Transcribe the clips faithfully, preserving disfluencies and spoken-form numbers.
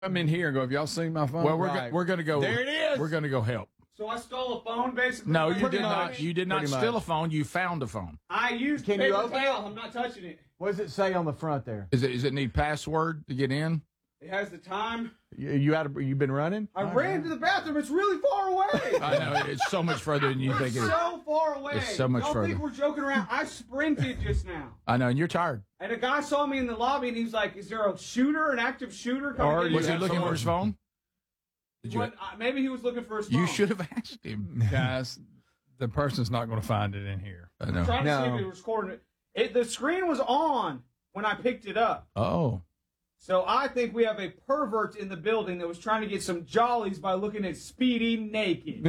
I'm in here and go, have y'all seen my phone? Well, we're right. go, we're going to go. There it is. We're going to go help. So I stole a phone, basically? No, you Pretty did much. not. You did not Pretty steal much. a phone. You found a phone. I used Can paper you open towel. I'm not touching it. What does it say on the front there? Is it? Does it need password to get in? It has the time. You, you had a, you been running? I ran to the bathroom. It's really far away. I know it's so much further than you think it is. so far away. It's so much Y'all further. think we're joking around? I sprinted just now. I know, and you're tired. And a guy saw me in the lobby, and he's like, is there a shooter, an active shooter coming Or in? Was he have looking someone- for his phone? Did you? What, uh, maybe he was looking for his phone. You should have asked him. Guys, the person's not going to find it in here. I I'm know. trying to see No. if it was recording it. it. The screen was on when I picked it up. Oh, So I think we have a pervert in the building that was trying to get some jollies by looking at Speedy naked.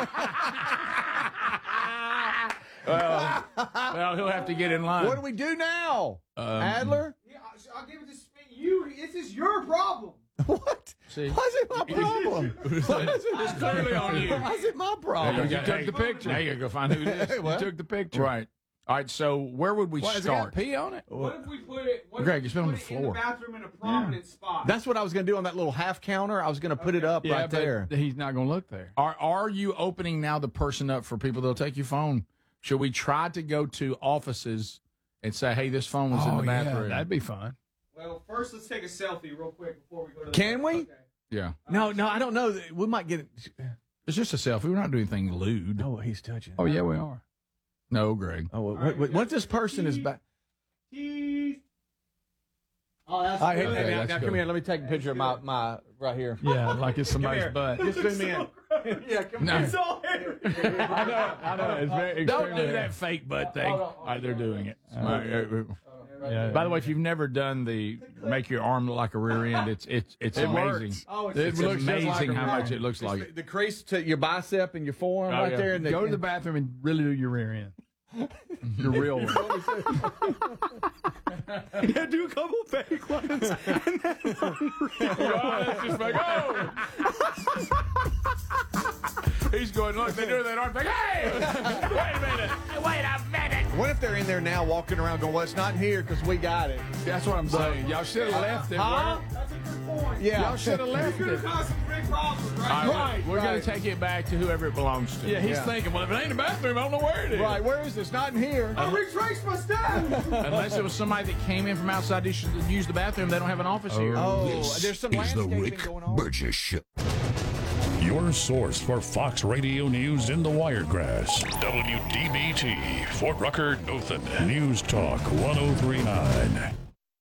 well, well, he'll have to get in line. What do we do now? Um, Adler? Yeah, I'll- I'll give it to Speedy. You. This is your problem. What? See? Why is it my problem? Why is it It's clearly on you. Why is it my There problem? you You go. took Hey, the picture. Now you gotta go find who it is. What? You took the picture. Right. All right. So where would we Why, has it got start? pee on it? What if we put it? What Greg, if we it's been on put the it in floor. the bathroom in a prominent spot. That's what I was going to do on that little half counter. I was going to put it up Yeah, right but there. he's not going to look there. Are Are you opening now the person up for people that'll take your phone? Should we try to go to offices and say, "Hey, this phone was in the yeah, bathroom"? that'd be fun. Well, first let's take a selfie real quick before we go to the Can we? Okay. Yeah. No, no, I don't know. We might get it. It's just a selfie. We're not doing anything lewd. Oh, he's touching. Oh, yeah, we are. No, Greg. Oh, well, wait, wait, once this person is back. Teeth. Oh, that's All right, hey, good. hey, now, that's now good. come here. Let me take a picture of my, my right here. Yeah, like it's somebody's here. butt. Just zoom in. Yeah, come No. on. It's all here. I know, I know. It's very Don't extremely- do that fake butt thing. Hold on, All right, they're doing it. Uh, All right, uh, Yeah. By the way, if you've never done the make your arm look like a rear end, it's it's it's It amazing. works. Oh, it's, It It's looks just amazing like a how rear much end. it looks like the, it. the crease to your bicep and your forearm Oh, right yeah. there. And the, Go to the bathroom and really do your rear end. Your real one. yeah, do a couple fake ones. Just like, oh! He's going, look, they do that arm thing. Hey! Wait a minute. Wait a minute. What if they're in there now walking around going, well, it's not here because we got it? That's what I'm saying. Y'all should have left it. Huh? that's a good point. Yeah. Y'all should have left Could have it. caused some big problems, right? All right, Right, we're going right. to take it back to whoever it belongs to. Yeah, he's Yeah. thinking, well, if it ain't in the bathroom, I don't know where it is. Right, where is this? Not in here. I retraced my steps. Unless it was somebody that came in from outside to use the bathroom, they don't have an office here. Oh, This there's some is the landscaping Rick going on. Burgess Show. Your source for Fox Radio News in the Wiregrass. W D B T, Fort Rucker, Dothan. News Talk one oh three point nine.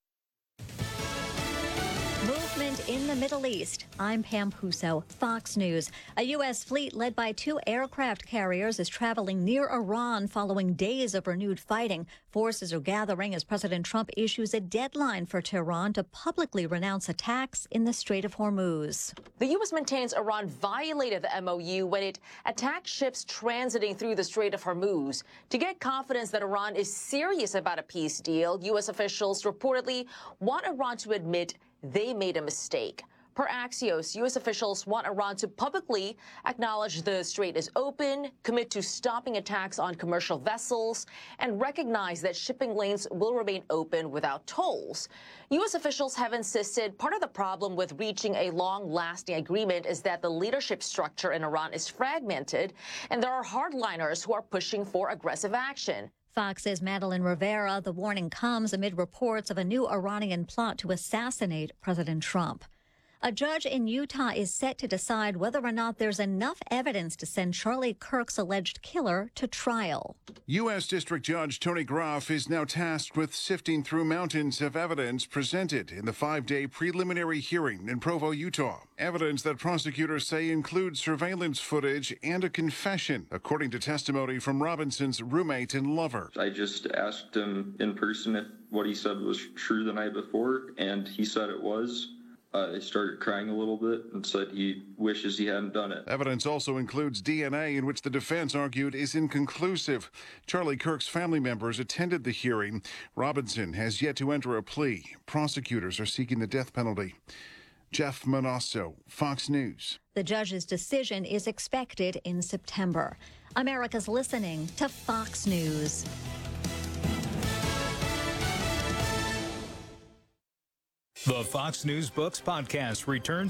Movement in the Middle East. I'm Pam Puso, Fox News. A U S fleet led by two aircraft carriers is traveling near Iran following days of renewed fighting. Forces are gathering as President Trump issues a deadline for Tehran to publicly renounce attacks in the Strait of Hormuz. The U S maintains Iran violated the M O U when it attacked ships transiting through the Strait of Hormuz. To get confidence that Iran is serious about a peace deal, U S officials reportedly want Iran to admit they made a mistake. Per Axios, U S officials want Iran to publicly acknowledge the strait is open, commit to stopping attacks on commercial vessels, and recognize that shipping lanes will remain open without tolls. U S officials have insisted part of the problem with reaching a long-lasting agreement is that the leadership structure in Iran is fragmented, and there are hardliners who are pushing for aggressive action. Fox's Madeline Rivera. The warning comes amid reports of a new Iranian plot to assassinate President Trump. A judge in Utah is set to decide whether or not there's enough evidence to send Charlie Kirk's alleged killer to trial. U S. District Judge Tony Groff is now tasked with sifting through mountains of evidence presented in the five-day preliminary hearing in Provo, Utah. Evidence that prosecutors say includes surveillance footage and a confession, according to testimony from Robinson's roommate and lover. I just asked him in person if what he said was true the night before, and he said it was. Uh, he started crying a little bit and said he wishes he hadn't done it. Evidence also includes D N A in which the defense argued is inconclusive. Charlie Kirk's family members attended the hearing. Robinson has yet to enter a plea. Prosecutors are seeking the death penalty. Jeff Manasso, Fox News. The judge's decision is expected in September. America's listening to Fox News. The Fox News Books podcast returns